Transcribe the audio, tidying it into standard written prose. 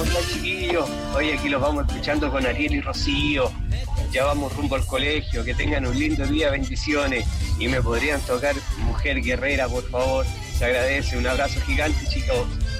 onda, chiquillos? Hoy aquí los vamos escuchando con Ariel y Rocío. Ya vamos rumbo al colegio. Que tengan un lindo día, bendiciones. Y me podrían tocar Mujer Guerrera, por favor. Se agradece. Un abrazo gigante, chicos.